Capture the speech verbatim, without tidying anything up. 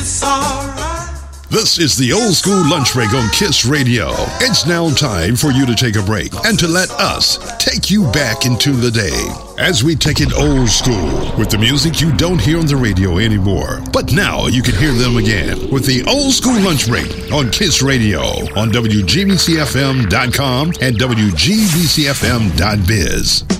it's alright. This is the Old School Lunch Break on KISS Radio. It's now time for you to take a break and to let us take you back into the day as we take it old school with the music you don't hear on the radio anymore. But now you can hear them again with the Old School Lunch Break on KISS Radio on W G B C F M dot com and W G B C F M dot biz.